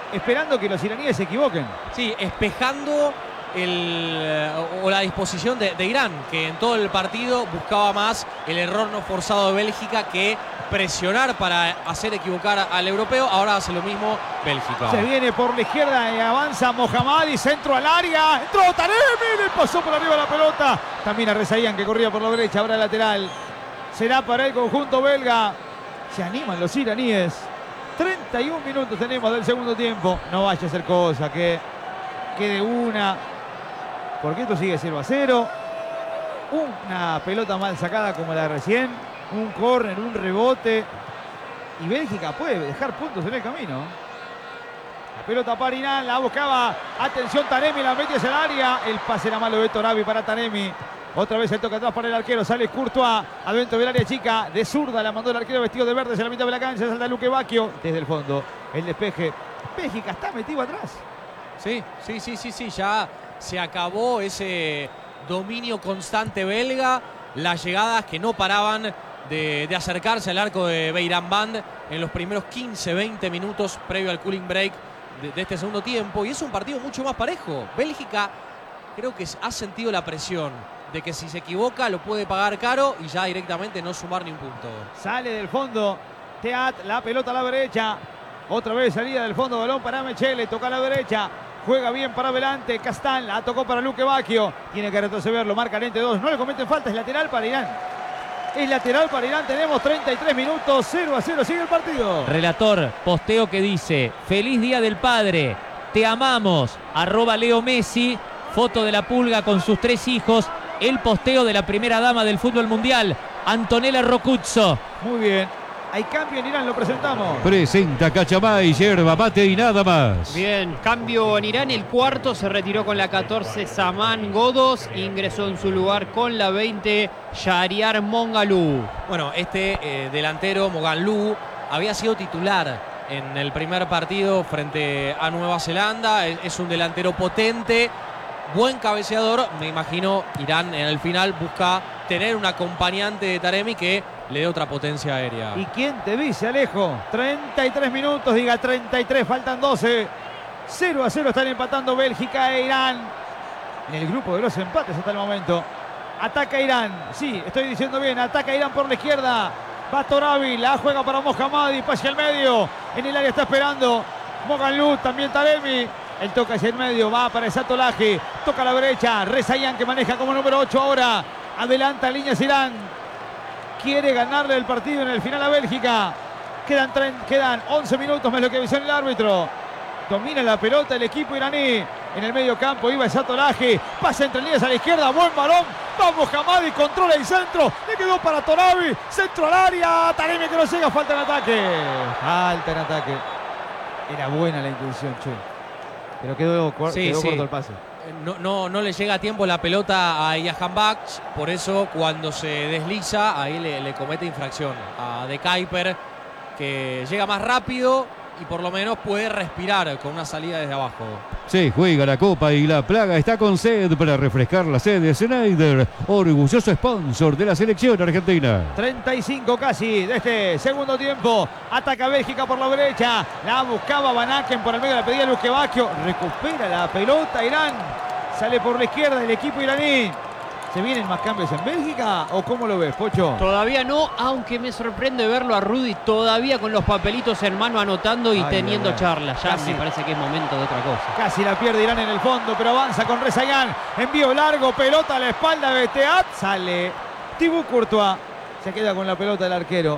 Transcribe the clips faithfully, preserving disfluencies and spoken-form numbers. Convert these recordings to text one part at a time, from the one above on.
esperando que los iraníes se equivoquen. Sí, espejando el, o la disposición de, de Irán, que en todo el partido buscaba más el error no forzado de Bélgica que presionar para hacer equivocar al europeo. Ahora hace lo mismo Bélgica. Se viene por la izquierda y avanza Mohammadi, centro al área. Entró Taremi, le pasó por arriba la pelota. También a Rezaian, que corría por la derecha, ahora lateral. Será para el conjunto belga. Se animan los iraníes. treinta y un minutos tenemos del segundo tiempo. No vaya a ser cosa que quede una, porque esto sigue cero a cero. Una pelota mal sacada como la de recién, un córner, un rebote, y Bélgica puede dejar puntos en el camino. La pelota para Irán, la buscaba, atención Taremi, la mete hacia el área. El pase era malo de Torabi para Taremi. Otra vez el toque atrás para el arquero, sale Courtois adentro del área chica, de zurda la mandó el arquero vestido de verde hacia la mitad de la cancha, salta Luque Bacchio desde el fondo, el despeje. Bélgica está metido atrás. Sí, sí, sí, sí, sí, ya se acabó ese dominio constante belga, las llegadas que no paraban de, de acercarse al arco de Beiranvand en los primeros quince, veinte minutos previo al cooling break de, de este segundo tiempo, y es un partido mucho más parejo. Bélgica creo que ha sentido la presión de que si se equivoca lo puede pagar caro y ya directamente no sumar ni un punto. Sale del fondo Teat, la pelota a la derecha, otra vez salida del fondo, balón para Mechele, toca a la derecha. Juega bien para adelante, Castán, la tocó para Luque Bacchio. Tiene que retrocederlo, marca lente dos, no le cometen falta, es lateral para Irán. Es lateral para Irán, tenemos treinta y tres minutos, cero a cero, sigue el partido. Relator, posteo que dice: feliz día del padre, te amamos, arroba Leo Messi, foto de la pulga con sus tres hijos, el posteo de la primera dama del fútbol mundial, Antonella Rocuzzo. Muy bien. Hay cambio en Irán, lo presentamos. Presenta Cachamay, yerba mate y nada más. Bien, cambio en Irán. El cuarto se retiró con la catorce Saman Godos. Ingresó en su lugar con la veinte Shahriar Mongalú. Bueno, este eh, delantero, Mongalú, había sido titular en el primer partido frente a Nueva Zelanda. Es, es un delantero potente, buen cabeceador. Me imagino Irán en el final busca tener un acompañante de Taremi que le dé otra potencia aérea. ¿Y quién te dice, Alejo? treinta y tres minutos, diga treinta y tres, faltan doce. cero a cero están empatando Bélgica e Irán. En el grupo de los empates hasta el momento. Ataca Irán, sí, estoy diciendo bien, ataca Irán por la izquierda. Va Torabi, la juega para Mohammadi, pase al medio. En el área está esperando Mogalú, también Taremi. El toca hacia el medio, va para Satolaje. Toca a la derecha, Rezaian, que maneja como número ocho ahora. Adelanta líneas Irán. Quiere ganarle el partido en el final a Bélgica. Quedan, quedan once minutos más lo que avisó el árbitro. Domina la pelota el equipo iraní. En el medio campo iba Satolaje. Pasa entre líneas a la izquierda. Buen balón. Vamos Mohammadi. Controla el centro. Le quedó para Torabi. Centro al área. Taremi que no llega. Falta en ataque. Falta en ataque. Era buena la intención, che. Pero quedó, sí, quedó sí. corto el pase. No, no, no le llega a tiempo la pelota a Jahanbakhsh, por eso cuando se desliza ahí le, le comete infracción a De Kuyper, que llega más rápido y por lo menos puede respirar con una salida desde abajo. Se juega la copa y la plaga está con sed para refrescar la sed de Schneider, orgulloso sponsor de la selección argentina. treinta y cinco casi de este segundo tiempo. Ataca Bélgica por la derecha. La buscaba Van Aken por el medio, la pedía Luque Bacchio. Recupera la pelota Irán. Sale por la izquierda el equipo iraní. ¿Se vienen más cambios en Bélgica o cómo lo ves, Pocho? Todavía no, aunque me sorprende verlo a Rudy todavía con los papelitos en mano anotando y Ay, teniendo ay, ay. charlas. Ya Casi. me parece que es momento de otra cosa. Casi la pierde Irán en el fondo, pero avanza con Rezaian. Envío largo, pelota a la espalda de Teat. Sale Thibaut Courtois. Se queda con la pelota el arquero.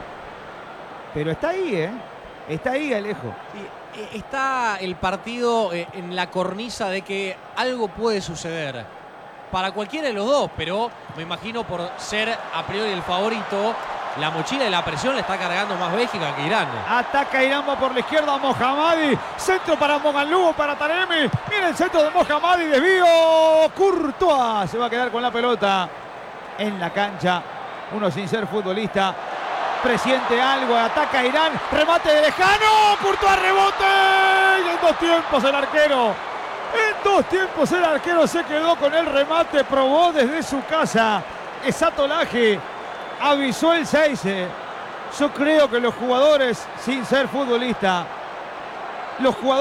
Pero está ahí, ¿eh? Está ahí, Alejo. Y está el partido en la cornisa de que algo puede suceder para cualquiera de los dos, pero me imagino por ser a priori el favorito, la mochila y la presión le está cargando más Bélgica que Irán. Ataca Irán, va por la izquierda Mohammadi. Centro para Mogalú, para Taremi. Mira el centro de Mohammadi, desvío. Courtois se va a quedar con la pelota en la cancha. Uno sin ser futbolista presiente algo, ataca Irán, remate de lejano. Courtois, rebote. Y en dos tiempos el arquero. En dos tiempos el arquero se quedó con el remate, probó desde su casa. Satolaje avisó el seis. Yo creo que los jugadores, sin ser futbolista, los jugadores